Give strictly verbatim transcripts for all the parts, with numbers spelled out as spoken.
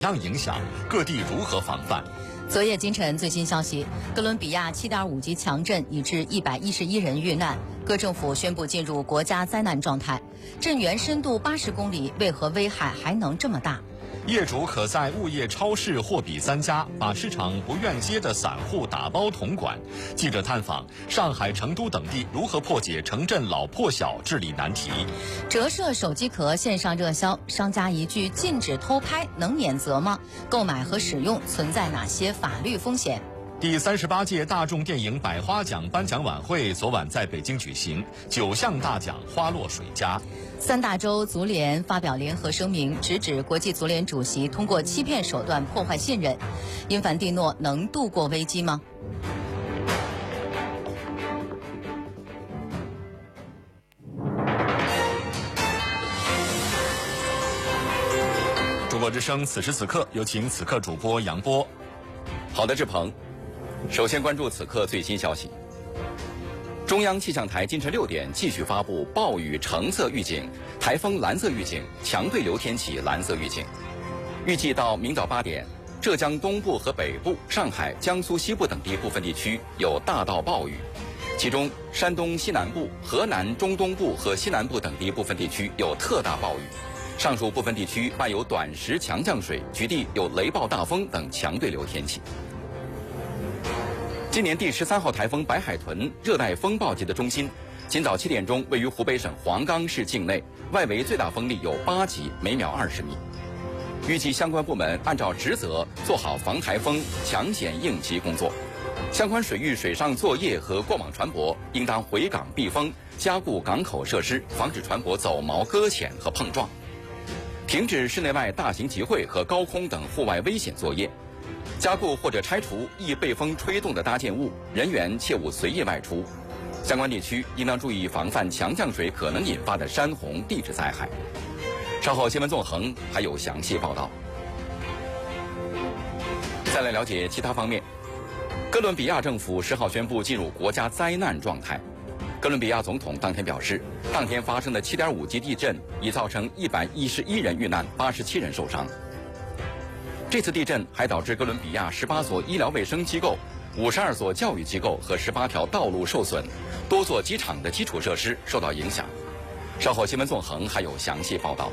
样影响？各地如何防范？ 昨夜今晨最新消息，哥伦比亚 七点五 级强震已致一百一十一人遇难，各政府宣布进入国家灾难状态。震源深度八十公里，为何危害还能这么大？ 业主可在物业超市货比三家，把市场不愿接的散户打包统管。记者探访上海、成都等地如何破解城镇老破小治理难题。 折射手机壳线上热销，商家一句禁止偷拍能免责吗？购买和使用存在哪些法律风险？ 第三十八届大众电影百花奖颁奖晚会昨晚在北京举行，九项大奖花落谁家。 三大洲足联发表联合声明，直指国际足联主席通过欺骗手段破坏信任。因凡蒂诺能度过危机吗？ 中国之声此时此刻有请此刻主播杨波。 好的，志鹏。首先关注此刻最新消息。中央气象台今晨六点继续发布暴雨橙色预警、台风蓝色预警、强对流天气蓝色预警。预计到明早八点，浙江东部和北部、上海、江苏西部等地部分地区有大到暴雨，其中山东西南部、河南中东部和西南部等地部分地区有特大暴雨。上述部分地区伴有短时强降水，局地有雷暴大风等强对流天气。今年第十三号台风白海豚热带风暴级的中心，今早七点钟位于湖北省黄冈市境内，外围最大风力有八级，每秒二十米。预计相关部门按照职责做好防台风、抢险应急工作。相关水域水上作业和过往船舶应当回港避风，加固港口设施，防止船舶走锚搁浅和碰撞。停止室内外大型集会和高空等户外危险作业。加固或者拆除易被风吹动的搭建物，人员切勿随意外出。相关地区应当注意防范强降水可能引发的山洪地质灾害。稍后新闻纵横还有详细报道。再来了解其他方面。哥伦比亚政府十号宣布进入国家灾难状态。哥伦比亚总统当天表示，当天发生的 七点五 级地震已造成一百一十一人遇难，八十七人受伤。这次地震还导致哥伦比亚十八所医疗卫生机构、五十二所教育机构和十八条道路受损，多座机场的基础设施受到影响。稍后新闻纵横还有详细报道。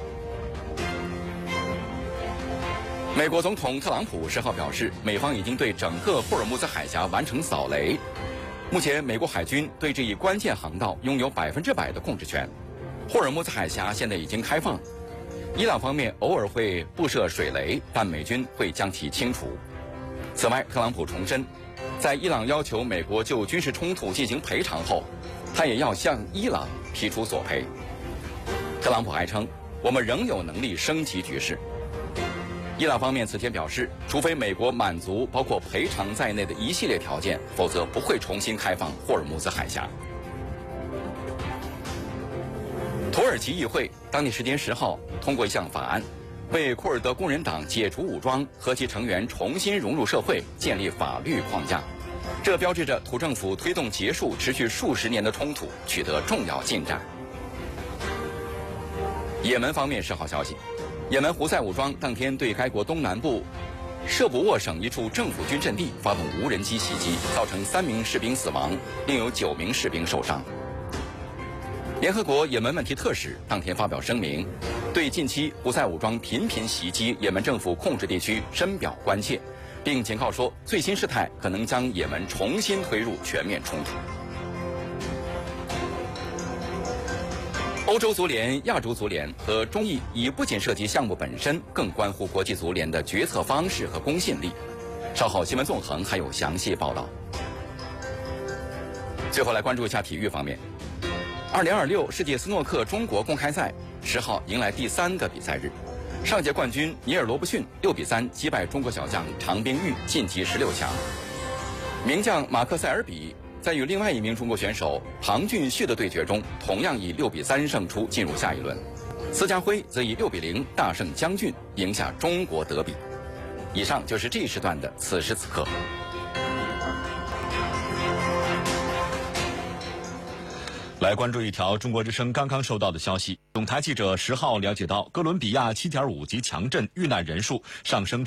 美国总统特朗普十号表示，美方已经对整个霍尔木兹海峡完成扫雷，目前美国海军对这一关键航道拥有百分之百的控制权，霍尔木兹海峡现在已经开放。伊朗方面偶尔会布设水雷，但美军会将其清除。此外，特朗普重申，在伊朗要求美国就军事冲突进行赔偿后，他也要向伊朗提出索赔。特朗普还称，我们仍有能力升级局势。伊朗方面此前表示，除非美国满足包括赔偿在内的一系列条件，否则不会重新开放霍尔木兹海峡。土耳其议会当地时间十号通过一项法案，为库尔德工人党解除武装和其成员重新融入社会建立法律框架。这标志着土政府推动结束持续数十年的冲突取得重要进展。也门方面十号消息，也门胡塞武装当天对该国东南部舍卜沃省一处政府军阵地发动无人机袭击，造成三名士兵死亡，另有九名士兵受伤。联合国也门问题特使当天发表声明，对近期胡塞武装频频袭击也门政府控制地区深表关切，并警告说，最新事态可能将也门重新推入全面冲突。欧洲足联、亚洲足联和中意已不仅涉及项目本身，更关乎国际足联的决策方式和公信力。稍后新闻纵横还有详细报道。最后来关注一下体育方面。二零二六世界斯诺克中国公开赛十号迎来第三个比赛日，上届冠军尼尔罗布逊六比三击败中国小将常冰玉晋级十六强。名将马克塞尔比在与另外一名中国选手庞俊旭的对决中，同样以六比三胜出进入下一轮。司家辉则以六比零大胜姜俊，赢下中国德比。以上就是这一时段的此时此刻。 来关注一条中国之声刚刚收到的消息。总台记者十号了解到，哥伦比亚七点五级强震遇难人数上升